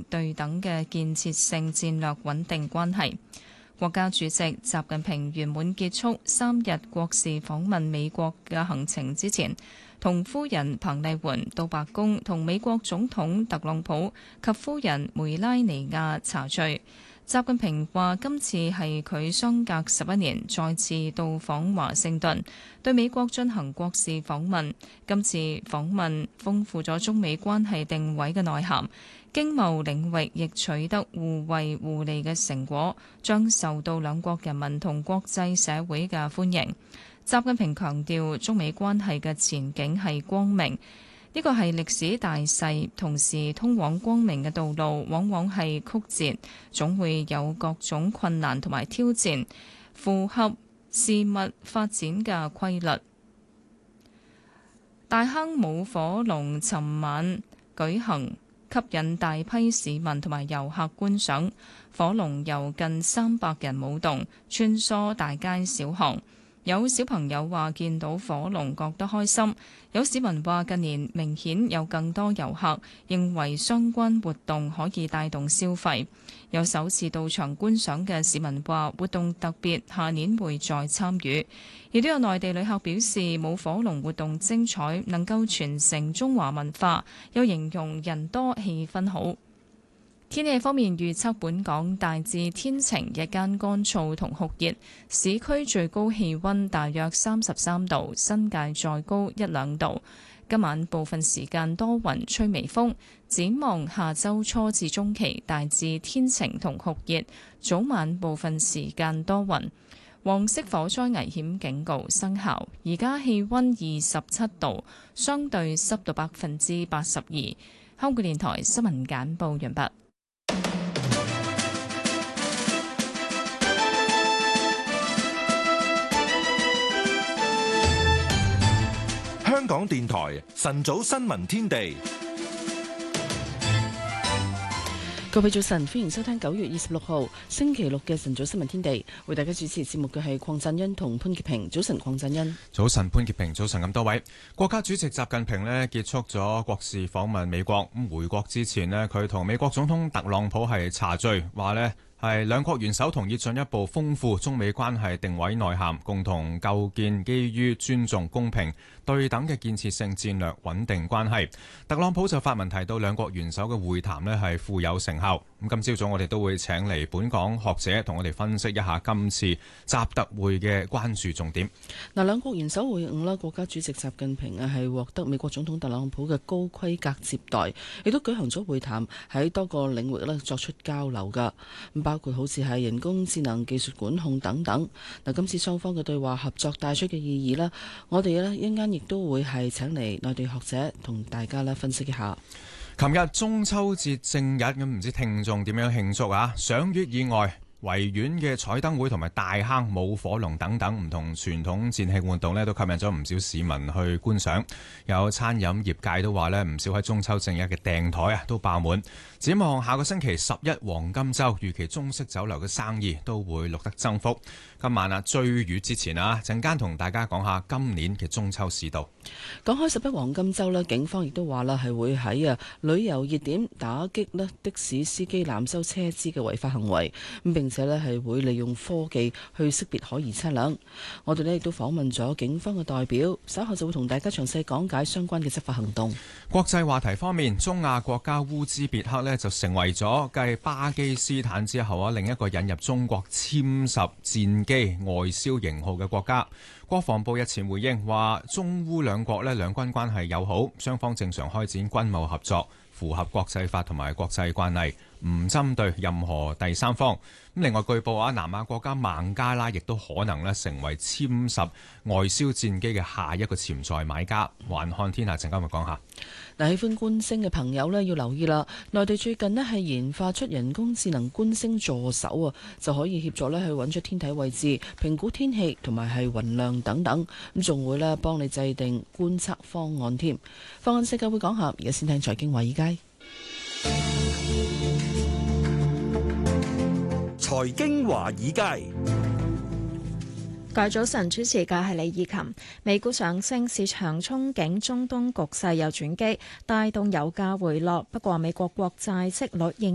對等嘅建設性戰略穩定關係。國家主席習近平圓滿結束3日國事訪問美國嘅行程之前，同夫人彭麗媛到白宮同美國總統特朗普及夫人梅拉尼亞茶敘。習近平話：今次係佢相隔11年再次到訪華盛頓，對美國進行國事訪問。今次訪問豐富咗中美關係定位嘅內涵，經貿領域亦取得互惠互利嘅成果，將受到兩國人民同國際社會嘅歡迎。習近平強調，中美關係嘅前景係光明。呢個係歷史大勢，同時通往光明嘅道路往往係曲折，總會有各種困難同埋挑戰，符合事物發展嘅規律。大坑舞火龍尋晚舉行，吸引大批市民同埋遊客觀賞。火龍由近300人舞動，穿梭大街小巷。有小朋友話見到火龍覺得開心，有市民話近年明顯有更多遊客，認為相關活動可以帶動消費。有首次到場觀賞嘅市民話活動特別，下年會再參與。亦都有內地旅客表示舞火龍活動精彩，能夠傳承中華文化，又形容人多氣氛好。天氣方面預測，本港大致天晴，日間乾燥同酷熱，市區最高氣溫大約33度，新界再高1-2度。今晚部分時間多雲，吹微風。展望下周初至中期，大致天晴同酷熱，早晚部分時間多雲。黃色火災危險警告生效。而家氣溫27度，相對濕度82%。香港電台新聞簡報完畢。 香港電台晨早新聞天地， 各位早晨，歡迎收聽9月26號星期六嘅晨早新聞天地。為大家主持節目嘅係鄺振恩同潘潔平。早晨，鄺振恩。 早晨，潘潔平。早晨咁多位。國家主席習近平呢結束咗國事訪問美國，回國之前呢，佢同美國總統特朗普係茶敘，話呢係兩國元首同意進一步豐富中美關係定位內涵，共同構建基於尊重、公平、對等嘅建設性戰略穩定關係。特朗普就發文提到兩國元首嘅會談呢係富有成效。咁今朝早我哋都會請嚟本港學者同我哋分析一下今次習特會嘅關注重點。 嗱，兩國元首會晤啦，國家主席習近平係獲得美國總統特朗普嘅高規格接待，亦都舉行咗會談，喺多個領域咧作出交流噶。包括好似係人工智能技術管控等等。嗱，今次雙方嘅對話合作帶出嘅意義啦，我哋咧一陣間亦都會係請嚟內地學者同大家咧分析一下。 琴日中秋節正日，咁唔知聽眾點樣慶祝啊？賞月以外，維園嘅彩燈會同埋大坑舞火龍等等唔同傳統節慶活動呢，都吸引咗唔少市民去觀賞。有餐飲業界都話呢，唔少喺中秋正日嘅訂台啊都爆滿。展望下個星期11黃金週，預期中式酒樓嘅生意都會錄得增幅。今晚啊，追月之前啊，陣間同大家講下今年嘅中秋市道。 講開11黃金週咧，警方亦都話啦，係會喺旅遊熱點打擊咧的士司機濫收車資嘅違法行為，咁並且咧係會利用科技去識別可疑車輛。我哋咧亦都訪問咗警方嘅代表，稍後就會同大家詳細講解相關嘅執法行動。 國際話題方面，中亞國家烏茲別克呢就成為咗繼巴基斯坦之後另一個引入中國殲十戰機外銷型號嘅國家。國防部日前回應話，中烏兩國兩軍關係友好，雙方正常開展軍貿合作，符合國際法同埋國際慣例，唔針對任何第三方。另外據報南亞國家孟加拉亦都可能成為殲十外銷戰機嘅下一個潛在買家。環看天下陣間會講下。 嗱，喜歡觀星嘅朋友要留意啦。內地最近係研發出人工智能觀星助手就可以協助去揾出天體位置、評估天氣同埋係雲量等等，咁仲會幫你制定觀測方案添。放眼世界會講下，而家先聽財經華爾街。 財經華爾街， 各位早晨，主持嘅係李以琴。美股上升，市場憧憬中東局勢有轉機，帶動油價回落。不過美國國債息率仍